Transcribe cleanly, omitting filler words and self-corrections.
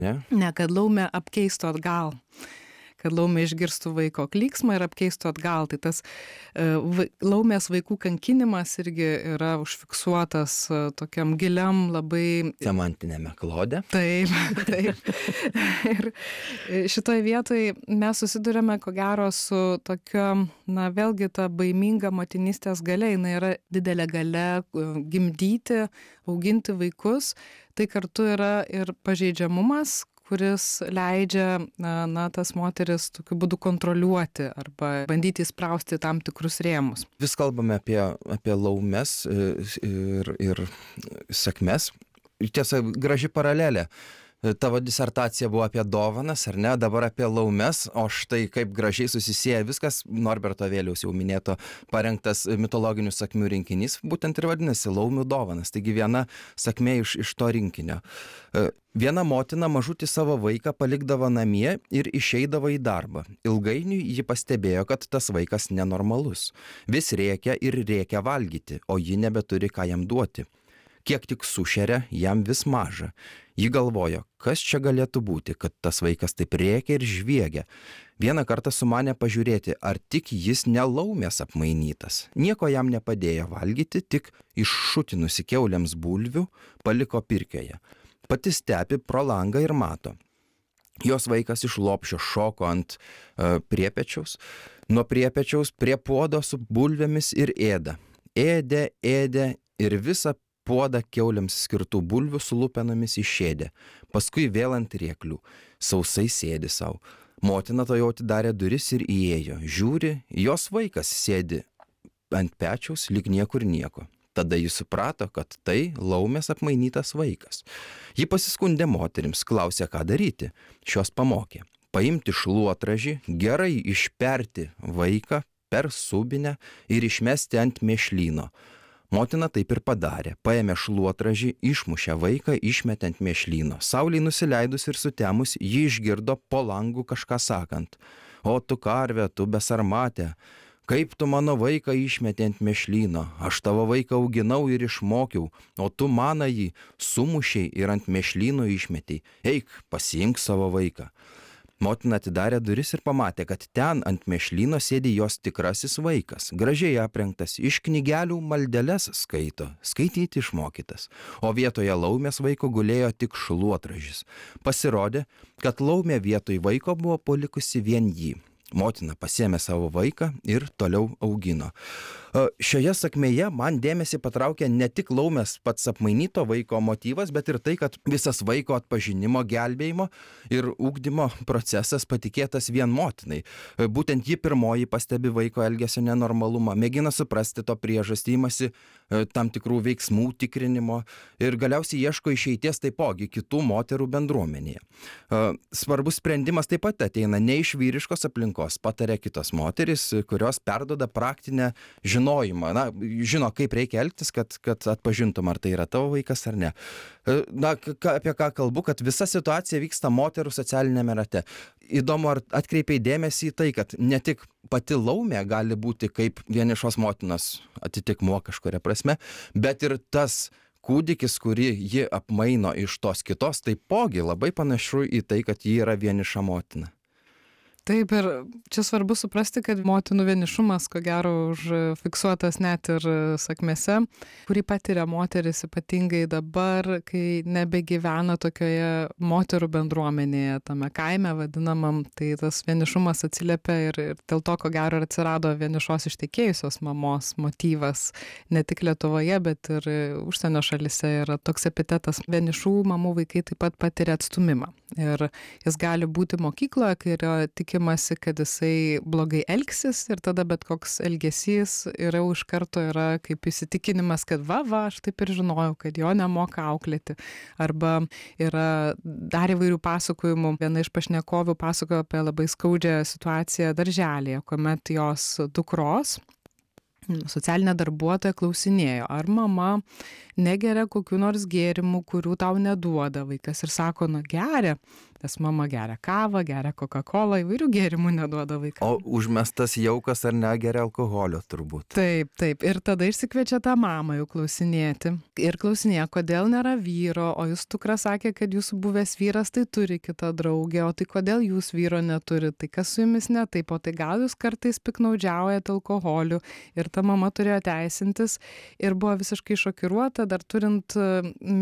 Ne? Ne, kad laumė apkeistų atgal. Kad laumė išgirstų vaiko klyksmą ir apkeistų atgal. Tai tas laumės vaikų kankinimas irgi yra užfiksuotas tokiam giliam labai... Semantinėme klode. Taip, taip. Ir šitoje vietoje mes susidurėme, ko gero, su tokia, na, vėlgi ta baiminga motinystės galia. Jinai yra didelė galia gimdyti, auginti vaikus. Tai kartu yra ir pažeidžiamumas, kuris leidžia na, tas moteris tokiu būdu kontroliuoti arba bandyti įsprausti tam tikrus rėmus. Vis kalbame apie laumes ir sakmes. Tiesa, graži paralelė. Tavo disertacija buvo apie dovanas, ar ne, dabar apie laumes, o štai kaip gražiai susisieja viskas, Norberto Vėliaus jau minėto parengtas mitologinių sakmių rinkinys, būtent ir vadinasi laumių dovanas, taigi viena sakmė iš to rinkinio. Viena motina mažutį savo vaiką palikdavo namie ir išeidavo į darbą. Ilgainiui ji pastebėjo, kad tas vaikas nenormalus. Vis rėkia ir rėkia valgyti, o ji nebeturi ką jam duoti. Kiek tik sušeria, jam vis maža. Ji galvojo, kas čia galėtų būti, kad tas vaikas taip rėkia ir žviegia. Vieną kartą sumanė pažiūrėti, ar tik jis ne laumės apmainytas. Nieko jam nepadėjo valgyti, tik iššutinusi kiauliams bulvių paliko pirkioje. Pati stebi pro langą ir mato. Jos vaikas iš lopšio šoko ant priepečiaus, nuo priepečiaus prie puodo su bulvėmis ir ėda. Ėdė ir visą puodą kiauliams skirtų bulvių su lupenomis išėdė, paskui vėl ant rėklių, sausai sėdi savo. Motina to jau atidarė duris ir įėjo, žiūri, jos vaikas sėdi ant pečiaus lyg niekur nieko. Tada jis suprato, kad tai laumės apmainytas vaikas. Ji pasiskundė moterims, klausė, ką daryti. Šios pamokė. Paimti šluotražį, gerai išperti vaiką per subinę ir išmesti ant mėšlyno. Motina taip ir padarė. Paėmė šluotražį, išmušė vaiką, išmetė ant mėšlyno. Saulei nusileidus ir sutemus, ji išgirdo po langų kažką sakant. O tu karve, tu besarmatė, kaip tu mano vaiką išmetė ant mėšlyno? Aš tavo vaiką auginau ir išmokiau, o tu maną jį sumušiai ir ant mėšlyno išmetei. Eik, pasiimk savo vaiką. Motina atidarė duris ir pamatė, kad ten ant mėšlyno sėdi jos tikrasis vaikas, gražiai aprengtas, iš knygelių maldeles skaito, skaityti išmokytas, o vietoje laumės vaiko gulėjo tik šluotražis. Pasirodė, kad laumė vietoj vaiko buvo palikusi vien jį. Motina pasiėmė savo vaiką ir toliau augino. Šioje sakmėje man dėmesį patraukė ne tik laumės pats apmainyto vaiko motyvas, bet ir tai, kad visas vaiko atpažinimo, gelbėjimo ir ugdymo procesas patikėtas vien motinai. Būtent ji pirmoji pastebi vaiko elgesio nenormalumą, mėgina suprasti to priežastį, imasi tam tikrų veiksmų tikrinimo ir galiausiai ieško išeities taipogi kitų moterų bendruomenėje. Svarbus sprendimas taip pat ateina ne iš vyriškos aplinkos, patarė kitos moterys, kurios perduoda praktinę žinojimą, žino, kaip reikia elgtis, kad atpažintum, ar tai yra tavo vaikas ar ne. Apie ką kalbu, kad visa situacija vyksta moterų socialinėme rate. Įdomu, ar atkreipiai dėmesį į tai, kad ne tik pati laumė gali būti kaip vienišos motinos atitikmuo kažkuria prasme, bet ir tas kūdikis, kurį ji apmaino iš tos kitos, taipogi labai panašu į tai, kad ji yra vieniša motina. Taip, ir čia svarbu suprasti, kad motinų vienišumas, ko gero, užfiksuotas net ir sakmėse, kurį patiria moteris ypatingai dabar, kai nebegyvena tokioje moterų bendruomenėje, tame kaime vadinamam, tai tas vienišumas atsiliepia ir dėl to, ko gero, atsirado vienišos ištekėjusios mamos motyvas, ne tik Lietuvoje, bet ir užsienio šalyse yra toks epitetas. Vienišų mamų vaikai taip pat patiria atstumimą. Ir jis gali būti mokykloje, kai yra tikimasi, kad jisai blogai elgsis ir tada bet koks elgesys yra iš karto yra kaip įsitikinimas, kad aš taip ir žinojau, kad jo nemoka auklėti. Arba yra dar įvairių pasakojimų. Viena iš pašnekovių pasakojo apie labai skaudžią situaciją darželėje, kuomet jos dukros socialinė darbuotoja klausinėjo, ar mama negeria kokių nors gėrimų, kurių tau neduoda vaikas ir sako, na geria, nes mama geria kavą, geria Coca-Cola, įvairių gėrimų neduoda vaikam. O užmestas jaukas ar negeria alkoholio turbūt. Taip, taip. Ir tada išsikviečia tą mamą jau klausinėti. Ir klausinėja, kodėl nėra vyro, o jūs dukra sakė, kad jūsų buvęs vyras tai turi kitą draugę, o tai kodėl jūs vyro neturit, tai kas su jumis ne taip, o tai gal jūs kartais piknaudžiaujat alkoholiu. Ir ta mama turėjo teisintis ir buvo visiškai šokiruota, dar turint